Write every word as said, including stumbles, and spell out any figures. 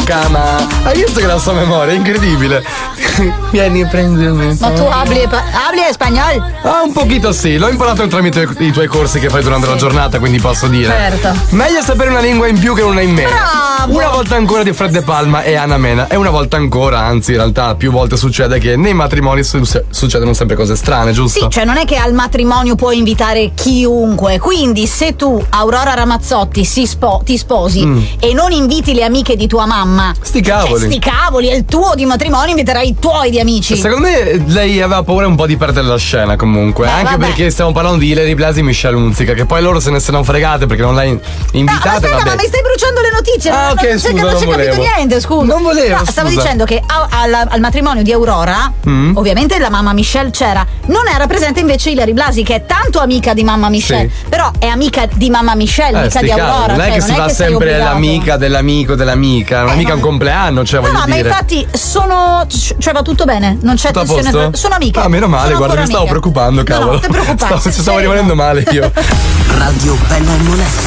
cama. Hai visto che la sua memoria è incredibile? Vieni, prendimi. Ma tu habli, habli spagnolo? Ah, un pochino sì, l'ho imparato tramite i tuoi corsi che fai durante sì. la giornata, quindi posso dire. Certo. Meglio sapere una lingua in più che una in meno. Bravo. Una volta ancora di Fred De Palma e Anna Mena. E una volta ancora, anzi in realtà più volte succede che nei matrimoni su- succedono sempre cose strane, giusto? Sì, cioè non è che al matrimonio puoi invitare chiunque. Quindi se tu, Aurora Ramazzotti, si spo- ti sposi mm. e non inviti le amiche di tua mamma, sti cavoli. Cioè, sti cavoli, è il tuo di matrimonio, inviterai i tuoi di amici. Secondo me lei aveva paura un po' di perdere la scena comunque. Beh, anche vabbè. Perché stiamo parlando di Ileri Blasi e Michelle Hunziker, che poi loro se ne sono fregate perché non l'hai invitata. No, ma aspetta, ma mi stai bruciando le notizie. Ah, non, ok, non, scusa, non, non si è capito niente, scusa. Non volevo. No, scusa. stavo dicendo che a, al, al matrimonio di Aurora, mm. ovviamente la mamma Michelle c'era. Non era presente invece Ileri Blasi, che è tanto amica di mamma Michelle, sì. però è amica di mamma Michelle, eh, mica di Aurora. Non è cioè, che non si è va che sempre l'amica dell'amico dell'amica, non è mica un compleanno, cioè no, voglio no, dire. ma infatti sono, cioè va tutto bene, non c'è tutto tensione tra, sono amiche. Ah, meno male, sono guarda, mi stavo amiche. preoccupando, cavolo. No, no, ti preoccupare. Stavo, ci stavo rimanendo male io. Radio Bella e Monella.